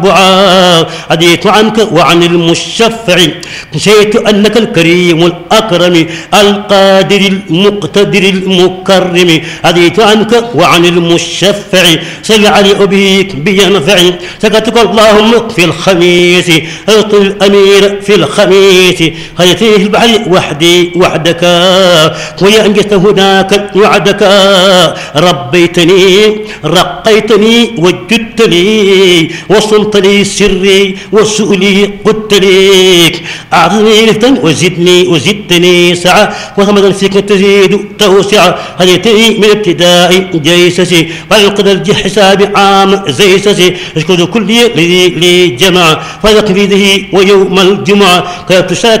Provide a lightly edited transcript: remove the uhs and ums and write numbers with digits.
أديت عنك وعن المشفع نسيت أنك الكريم الأكرم القادر المقتدر المكرم أديت عنك وعن المشفع صل علي أبيك بينفع سكتك اللهم في الخميس ألقي الأمير في الخميس هيتيه البحر وحدي وحدك ويا أنجزت هناك وعدك ربيتني رقيتني وجدتني وصلت لي سري وسؤلي قلت لي أعطني رفتا وزدتني سعة وثمدا فيك تزيد توسع هديتني من ابتداء جيسسي والقد الحساب عام زيسسي اشكر كل لي جمع فذق في ويوم الجمعة كيف تشاك